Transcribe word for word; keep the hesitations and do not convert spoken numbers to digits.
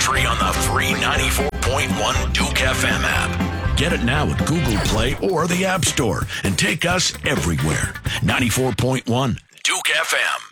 free on the free ninety-four point one Duke F M app. Get it now at Google Play or the App Store and take us everywhere. ninety-four point one Duke F M.